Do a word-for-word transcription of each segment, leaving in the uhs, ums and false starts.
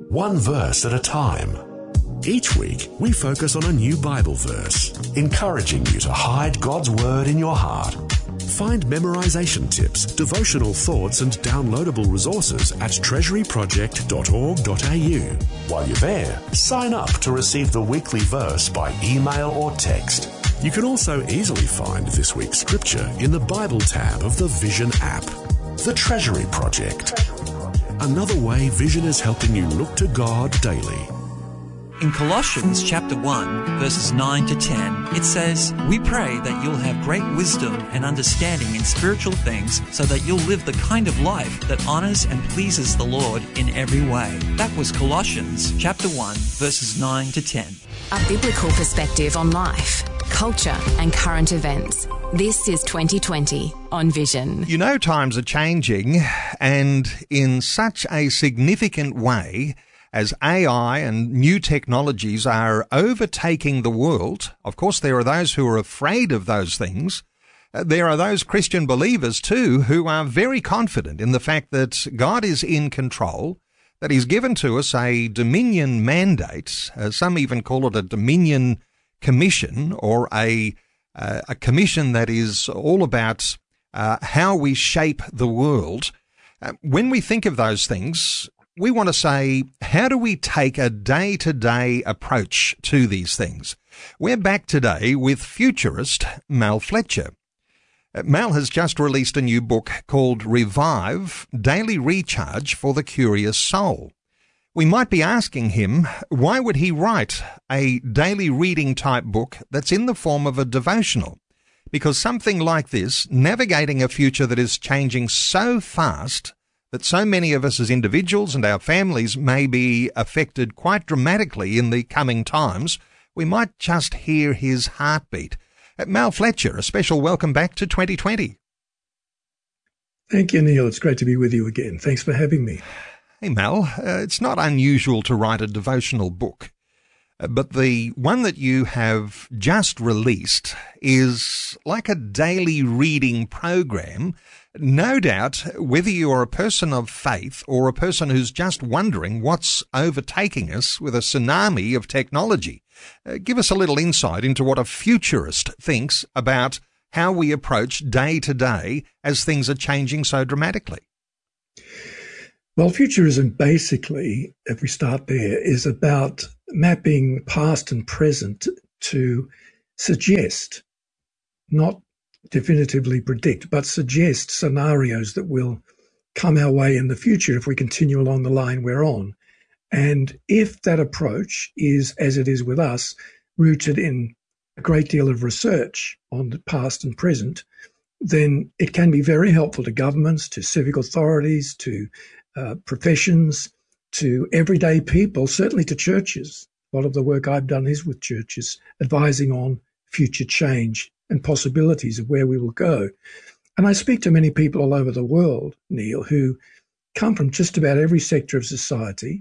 one verse at a time. Each week, we focus on a new Bible verse, encouraging you to hide God's Word in your heart. Find memorization tips, devotional thoughts, and downloadable resources at treasury project dot org dot a u. While you're there, sign up to receive the weekly verse by email or text. You can also easily find this week's scripture in the Bible tab of the Vision app. The Treasury Project. Another way Vision is helping you look to God daily. In Colossians chapter one, verses nine to ten, it says, "We pray that you'll have great wisdom and understanding in spiritual things so that you'll live the kind of life that honors and pleases the Lord in every way." That was Colossians chapter one, verses nine to ten. A biblical perspective on life, culture and current events. This is twenty twenty on Vision. You know, times are changing, and in such a significant way as A I and new technologies are overtaking the world. Of course, there are those who are afraid of those things. There are those Christian believers too who are very confident in the fact that God is in control, that He's given to us a dominion mandate. Uh, some even call it a dominion commission, or a uh, a commission that is all about uh, how we shape the world. Uh, when we think of those things, we want to say, how do we take a day-to-day approach to these things? We're back today with futurist Mal Fletcher. Mal has just released a new book called Revive, Daily Recharge for the Curious Soul. We might be asking him, why would he write a daily reading type book that's in the form of a devotional? Because something like this, navigating a future that is changing so fast that so many of us as individuals and our families may be affected quite dramatically in the coming times, we might just hear his heartbeat. Mal Fletcher, a special welcome back to twenty twenty. Thank you, Neil. It's great to be with you again. Thanks for having me. Hey, Mal, uh, it's not unusual to write a devotional book, uh, but the one that you have just released is like a daily reading program. No doubt, whether you are a person of faith or a person who's just wondering what's overtaking us with a tsunami of technology, uh, give us a little insight into what a futurist thinks about how we approach day to day as things are changing so dramatically. Well, futurism basically, if we start there, is about mapping past and present to suggest, not definitively predict, but suggest scenarios that will come our way in the future if we continue along the line we're on. And if that approach is, as it is with us, rooted in a great deal of research on the past and present, then it can be very helpful to governments, to civic authorities, to uh, professions, to everyday people, certainly to churches. A lot of the work I've done is with churches, advising on future change and possibilities of where we will go. And I speak to many people all over the world, Neil, who come from just about every sector of society,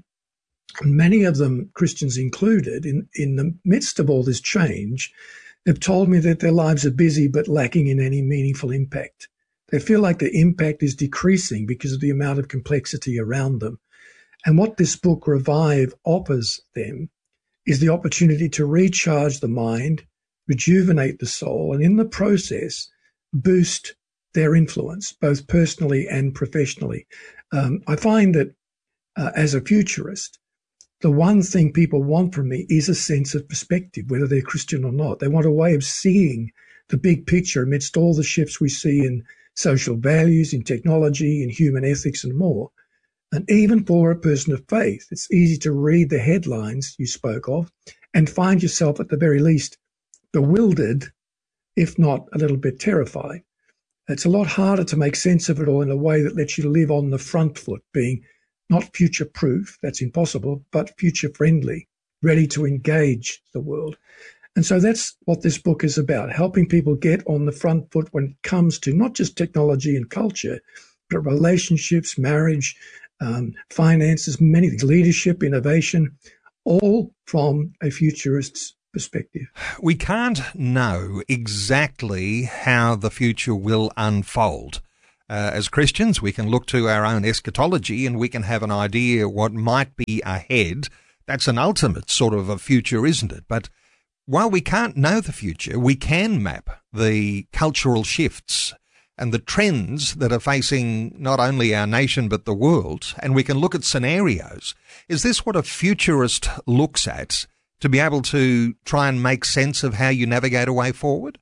many of them, Christians included, in, in the midst of all this change, have told me that their lives are busy but lacking in any meaningful impact. They feel like the impact is decreasing because of the amount of complexity around them. And what this book, Revive, offers them is the opportunity to recharge the mind, rejuvenate the soul, and in the process, boost their influence, both personally and professionally. Um, I find that uh, as a futurist, the one thing people want from me is a sense of perspective, whether they're Christian or not. They want a way of seeing the big picture amidst all the shifts we see in social values, in technology, in human ethics, and more. And even for a person of faith, it's easy to read the headlines you spoke of and find yourself at the very least bewildered, if not a little bit terrified. It's a lot harder to make sense of it all in a way that lets you live on the front foot, being not future-proof, that's impossible, but future-friendly, ready to engage the world. And so that's what this book is about, helping people get on the front foot when it comes to not just technology and culture, but relationships, marriage, um, finances, many things, leadership, innovation, all from a futurist's perspective. We can't know exactly how the future will unfold. Uh, as Christians, we can look to our own eschatology and we can have an idea what might be ahead. That's an ultimate sort of a future, isn't it? But while we can't know the future, we can map the cultural shifts and the trends that are facing not only our nation but the world, and we can look at scenarios. Is this what a futurist looks at to be able to try and make sense of how you navigate a way forward?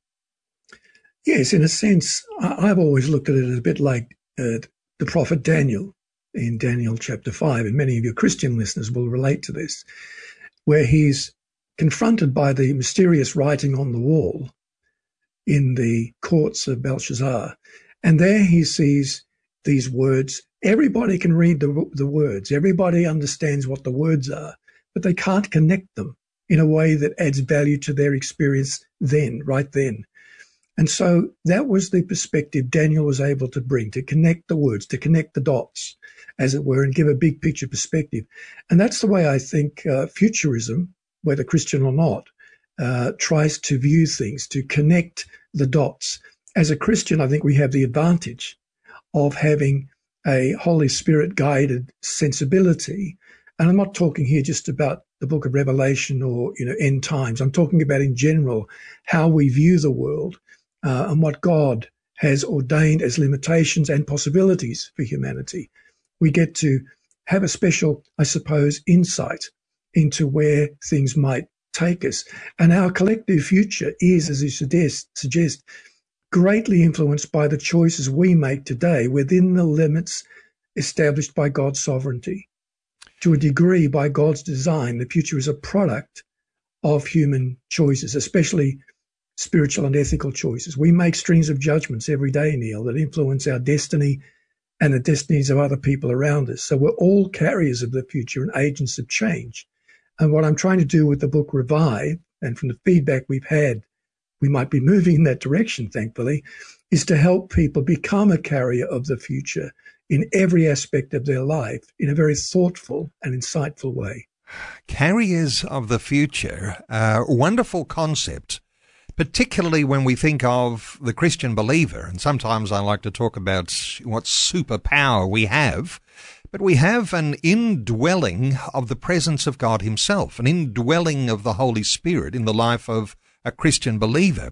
Yes, in a sense, I've always looked at it a bit like uh, the prophet Daniel in Daniel chapter five, and many of your Christian listeners will relate to this, where he's confronted by the mysterious writing on the wall in the courts of Belshazzar, and there he sees these words. Everybody can read the, the words. Everybody understands what the words are, but they can't connect them in a way that adds value to their experience then, right then. And so that was the perspective Daniel was able to bring, to connect the words, to connect the dots, as it were, and give a big picture perspective. And that's the way I think uh, futurism, whether Christian or not, uh, tries to view things, to connect the dots. As a Christian, I think we have the advantage of having a Holy Spirit-guided sensibility. And I'm not talking here just about the book of Revelation or, you know, end times. I'm talking about in general how we view the world. Uh, and what God has ordained as limitations and possibilities for humanity. We get to have a special, I suppose, insight into where things might take us. And our collective future is, as you suggest, suggest greatly influenced by the choices we make today within the limits established by God's sovereignty. To a degree, by God's design, the future is a product of human choices, especially spiritual and ethical choices. We make strings of judgments every day, Neil, that influence our destiny and the destinies of other people around us. So we're all carriers of the future and agents of change. And what I'm trying to do with the book Revive, and from the feedback we've had, we might be moving in that direction, thankfully, is to help people become a carrier of the future in every aspect of their life in a very thoughtful and insightful way. Carriers of the future, a wonderful concept, particularly when we think of the Christian believer. And sometimes I like to talk about what superpower we have, but we have an indwelling of the presence of God himself, an indwelling of the Holy Spirit in the life of a Christian believer.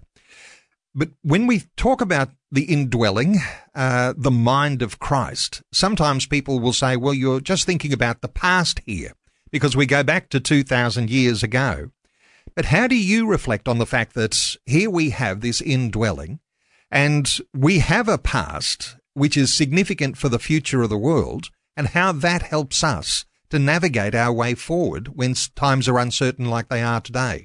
But when we talk about the indwelling, uh, the mind of Christ, sometimes people will say, well, you're just thinking about the past here, because we go back to two thousand years ago. But how do you reflect on the fact that here we have this indwelling and we have a past which is significant for the future of the world, and how that helps us to navigate our way forward when times are uncertain like they are today?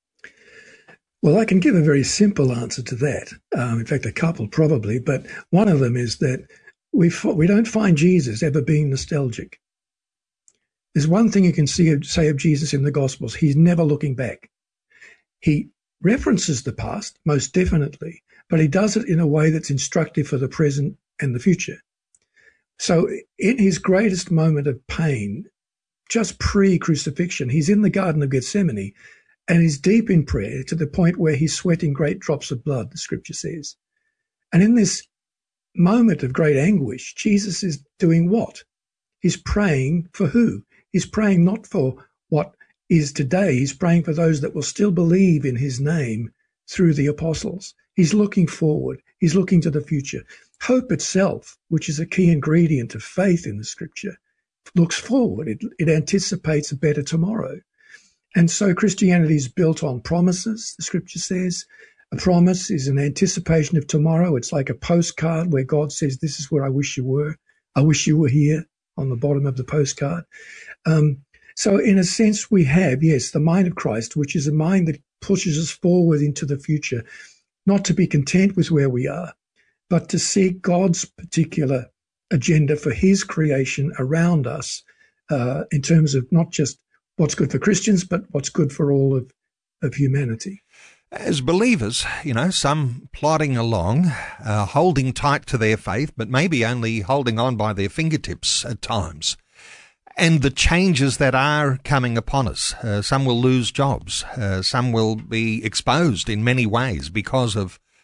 Well, I can give a very simple answer to that. Um, in fact, a couple probably, but one of them is that we we don't find Jesus ever being nostalgic. There's one thing you can see, say of Jesus in the Gospels. He's never looking back. He references the past, most definitely, but he does it in a way that's instructive for the present and the future. So in his greatest moment of pain, just pre-crucifixion, he's in the Garden of Gethsemane and he's deep in prayer to the point where he's sweating great drops of blood, the scripture says. And in this moment of great anguish, Jesus is doing what? He's praying for who? He's praying not for what is today. He's praying for those that will still believe in his name through the apostles. He's looking forward. He's looking to the future. Hope itself, which is a key ingredient of faith in the scripture, looks forward. It, it anticipates a better tomorrow. And so Christianity is built on promises, the scripture says. A promise is an anticipation of tomorrow. It's like a postcard where God says, this is where I wish you were. I wish you were here, on the bottom of the postcard. Um, so in a sense, we have, yes, the mind of Christ, which is a mind that pushes us forward into the future, not to be content with where we are, but to seek God's particular agenda for his creation around us uh, in terms of not just what's good for Christians, but what's good for all of, of humanity. As believers, you know, some plodding along, uh, holding tight to their faith, but maybe only holding on by their fingertips at times. And the changes that are coming upon us. Uh, some will lose jobs. Uh, some will be exposed in many ways because of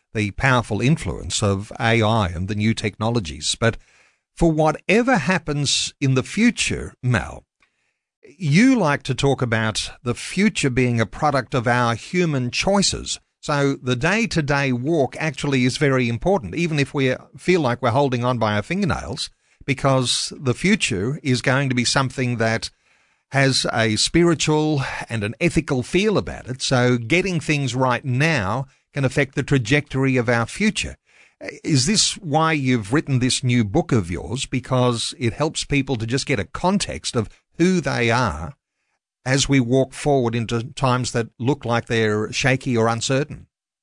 the powerful influence of A I and the new technologies. But for whatever happens in the future, Mal, you like to talk about the future being a product of our human choices. So the day-to-day walk actually is very important, even if we feel like we're holding on by our fingernails, because the future is going to be something that has a spiritual and an ethical feel about it. So getting things right now can affect the trajectory of our future. Is this why you've written this new book of yours? Because it helps people to just get a context of who they are as we walk forward into times that look like they're shaky or uncertain?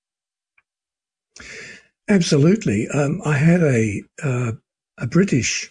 Absolutely. Um, I had a uh, a British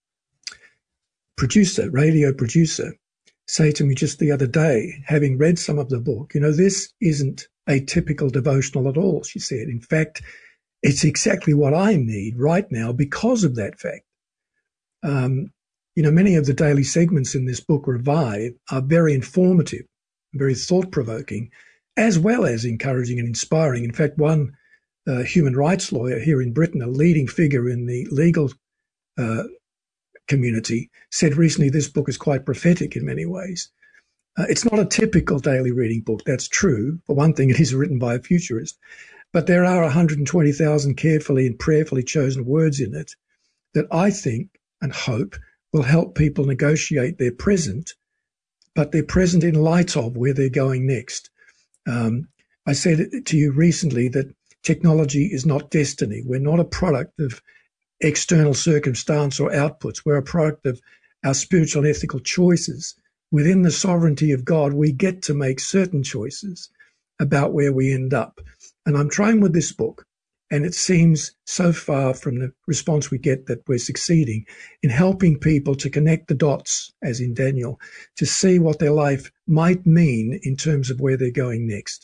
producer, radio producer, say to me just the other day, having read some of the book, you know, this isn't a typical devotional at all, she said. In fact, it's exactly what I need right now because of that fact. Um, you know, many of the daily segments in this book, Revive, are very informative, very thought-provoking, as well as encouraging and inspiring. In fact, one uh, human rights lawyer here in Britain, a leading figure in the legal uh, community, said recently this book is quite prophetic in many ways. Uh, it's not a typical daily reading book, that's true. For one thing, it is written by a futurist. But there are one hundred twenty thousand carefully and prayerfully chosen words in it that I think and hope will help people negotiate their present, but their present in light of where they're going next. Um, I said to you recently that technology is not destiny. We're not a product of external circumstance or outputs. We're a product of our spiritual and ethical choices. Within the sovereignty of God, we get to make certain choices about where we end up. And I'm trying with this book, and it seems so far from the response we get that we're succeeding in helping people to connect the dots, as in Daniel, to see what their life might mean in terms of where they're going next.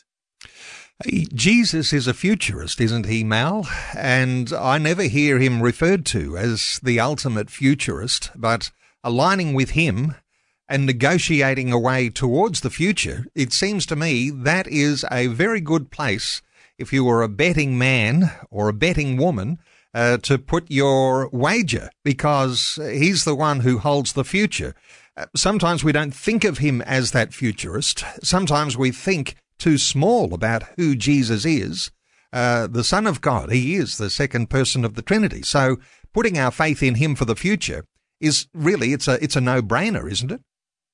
Jesus is a futurist, isn't he, Mal? And I never hear him referred to as the ultimate futurist, but aligning with him and negotiating a way towards the future, it seems to me that is a very good place if you were a betting man or a betting woman uh, to put your wager, because he's the one who holds the future. Uh, sometimes we don't think of him as that futurist. Sometimes we think too small about who Jesus is, uh, the Son of God. He is the second person of the Trinity. So putting our faith in him for the future is really, it's a, it's a no-brainer, isn't it?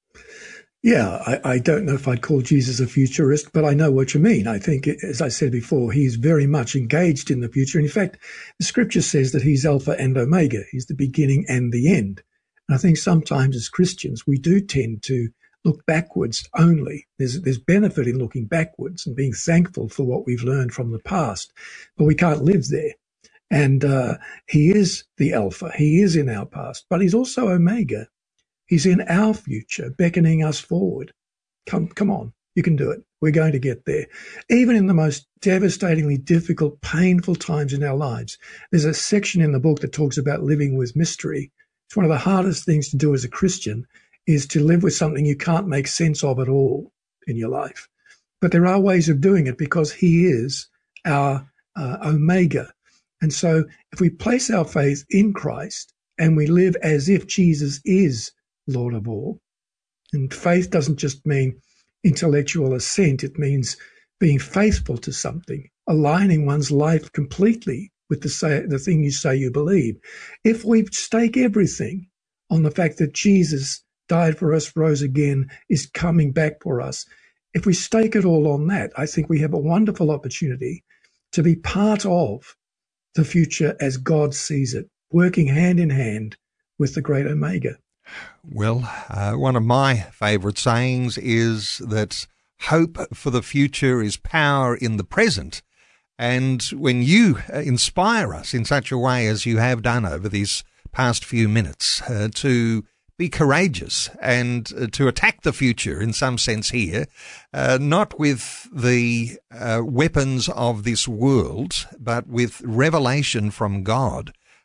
Yeah, I, I don't know if I'd call Jesus a futurist, but I know what you mean. I think, as I said before, he's very much engaged in the future. In fact, the scripture says that he's Alpha and Omega. He's the beginning and the end. And I think sometimes as Christians, we do tend to look backwards only. There's, there's benefit in looking backwards and being thankful for what we've learned from the past, but we can't live there. And uh, he is the Alpha. He is in our past, but he's also Omega. He's in our future, beckoning us forward. Come, come on, you can do it. We're going to get there. Even in the most devastatingly difficult, painful times in our lives, there's a section in the book that talks about living with mystery. It's one of the hardest things to do as a Christian, is to live with something you can't make sense of at all in your life. But there are ways of doing it because he is our uh, Omega. And so if we place our faith in Christ and we live as if Jesus is Lord of all, and faith doesn't just mean intellectual assent, it means being faithful to something, aligning one's life completely with the, say, the thing you say you believe. If we stake everything on the fact that Jesus died for us, rose again, is coming back for us, if we stake it all on that, I think we have a wonderful opportunity to be part of the future as God sees it, working hand in hand with the great Omega. Well, uh, one of my favourite sayings is that hope for the future is power in the present. And when you inspire us in such a way as you have done over these past few minutes uh, to be courageous and uh, to attack the future in some sense here, uh, not with the uh, weapons of this world, but with revelation from God,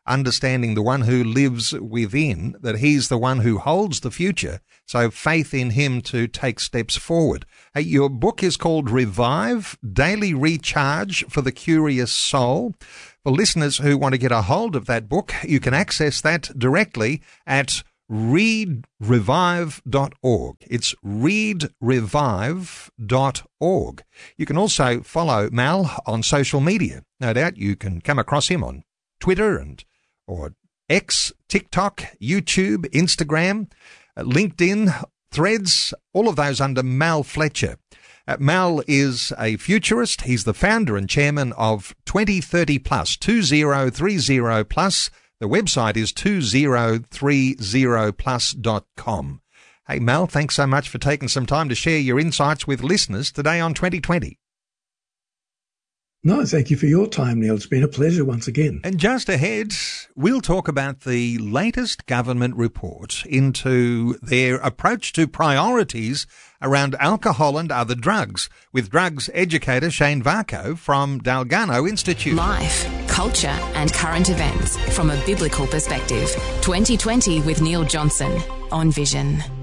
understanding the one who lives within, that he's the one who holds the future. So faith in him to take steps forward. Hey, your book is called Revive, Daily Recharge for the Curious Soul. For listeners who want to get a hold of that book, you can access that directly at read revive dot org. It's read revive dot org. You can also follow Mal on social media. No doubt you can come across him on Twitter and or X, TikTok, YouTube, Instagram, uh, LinkedIn, Threads, all of those under Mal Fletcher. Uh, Mal is a futurist. He's the founder and chairman of twenty thirty plus, two zero three zero plus. The website is two zero three zero plus dot com. Hey, Mal, thanks so much for taking some time to share your insights with listeners today on twenty twenty. No, thank you for your time, Neil. It's been a pleasure once again. And just ahead, we'll talk about the latest government report into their approach to priorities around alcohol and other drugs with drugs educator Shane Varco from Dalgarno Institute. Life, culture and current events from a biblical perspective. twenty twenty with Neil Johnson on Vision.